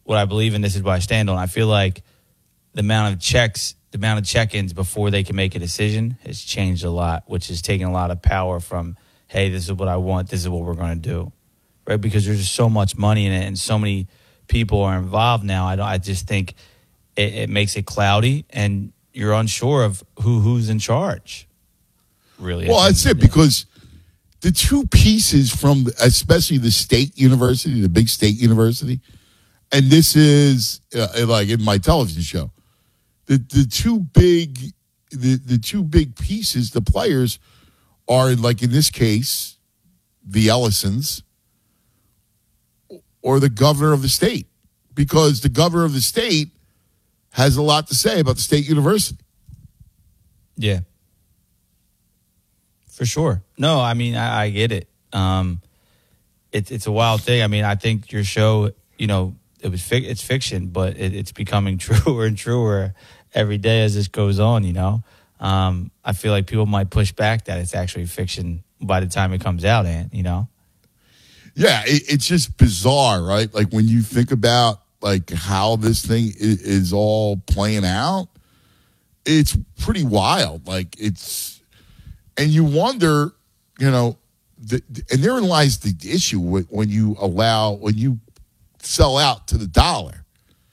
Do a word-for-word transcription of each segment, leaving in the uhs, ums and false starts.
what I believe in. This is what I stand on. I feel like the amount of checks, the amount of check-ins before they can make a decision has changed a lot, which is taking a lot of power from, hey, this is what I want, this is what we're going to do, right? Because there's just so much money in it and so many people are involved now. I don't. I just think it, it makes it cloudy, and you're unsure of who who's in charge. Really, well, that's it, because the two pieces from, especially the state university, the big state university, and this is uh, like in my television show, the the two big the the two big pieces, the players are, like in this case, the Ellisons or the governor of the state, because the governor of the state has a lot to say about the state university. Yeah. For sure. No, I mean, I, I get it. Um, it. It's a wild thing. I mean, I think your show, you know, it was fic- it's fiction, but it, it's becoming truer and truer every day as this goes on, you know. Um, I feel like people might push back that it's actually fiction by the time it comes out, and you know. Yeah, it, it's just bizarre, right? Like when you think about like how this thing is, is all playing out, it's pretty wild. Like it's, and you wonder, you know, the, and therein lies the issue when you allow, when you sell out to the dollar.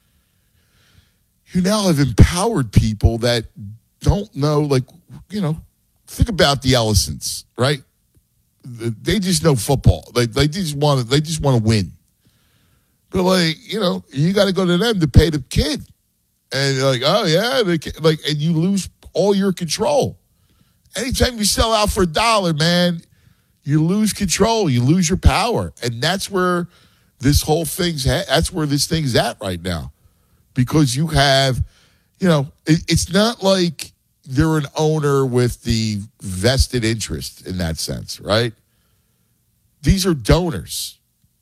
You now have empowered people that don't know, like, you know, think about the Ellisons, right? They just know football. They they just want to. They just want to win. But like, you know, you got to go to them to pay the kid, and you're like, oh yeah, the kid, like, and you lose all your control. Anytime you sell out for a dollar, man, you lose control. You lose your power, and that's where this whole thing's. Ha- that's where this thing's at right now, because you have, you know, it, it's not like they're an owner with the vested interest in that sense, right? These are donors.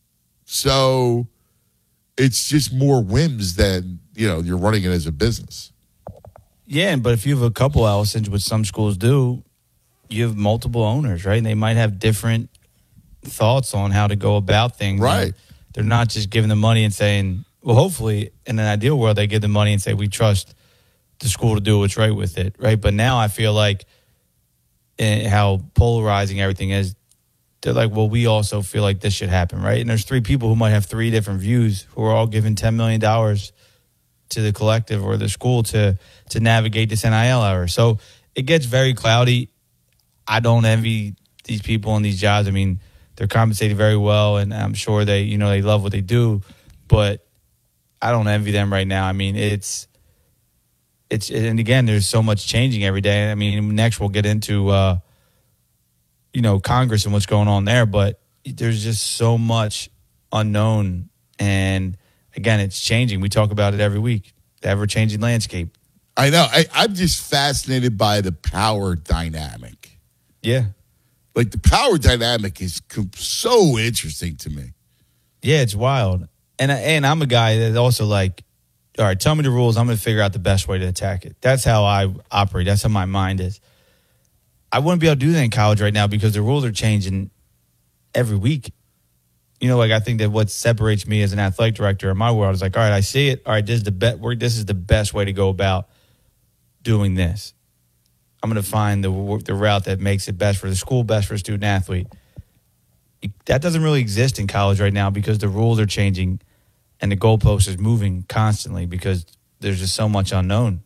So it's just more whims than, you know, you're running it as a business. Yeah, but if you have a couple Ellisons, which some schools do, you have multiple owners, right? And they might have different thoughts on how to go about things. Right. And they're not just giving the money and saying, well, hopefully in an ideal world, they give the money and say, we trust the school to do what's right with it, right? But now I feel like uh, how polarizing everything is, they're like, well, we also feel like this should happen, right? And there's three people who might have three different views who are all giving ten million dollars to the collective or the school to to navigate this N I L era. So it gets very cloudy. I don't envy these people in these jobs. I mean, they're compensated very well, and I'm sure they, you know, they love what they do, but I don't envy them right now. I mean, it's It's and again, there's so much changing every day. I mean, next we'll get into, uh, you know, Congress and what's going on there, but there's just so much unknown. And again, it's changing. We talk about it every week, the ever-changing landscape. I know. I, I'm just fascinated by the power dynamic. Yeah. Like the power dynamic is so interesting to me. Yeah, it's wild. And, and I'm a guy that also like, all right, tell me the rules. I'm going to figure out the best way to attack it. That's how I operate. That's how my mind is. I wouldn't be able to do that in college right now because the rules are changing every week. You know, like I think that what separates me as an athletic director in my world is like, all right, I see it. All right, this is the bet. This is the best way to go about doing this. I'm going to find the the route that makes it best for the school, best for the student athlete. That doesn't really exist in college right now because the rules are changing. And the goalpost is moving constantly because there's just so much unknown.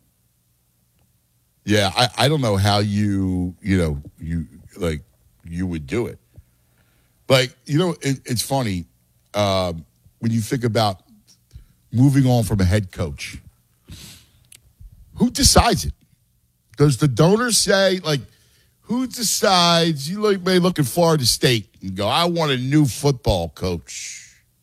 Yeah, I, I don't know how you, you know, you like you would do it. Like, you know, it, it's funny um, when you think about moving on from a head coach. Who decides it? Does the donors say, like, who decides? You like, may look at Florida State and go, I want a new football coach.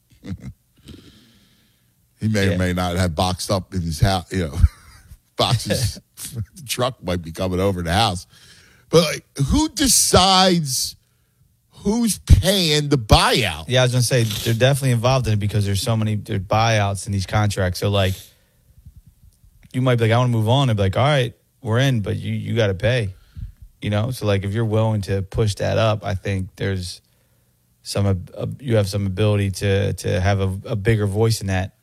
He may yeah. or may not have boxed up in his house, you know, boxes. The truck might be coming over the house. But like, who decides who's paying the buyout? Yeah, I was going to say, they're definitely involved in it because there's so many there's buyouts in these contracts. So, like, you might be like, I want to move on. And be like, all right, we're in, but you, you got to pay. You know? So, like, if you're willing to push that up, I think there's some, uh, you have some ability to, to have a, a bigger voice in that.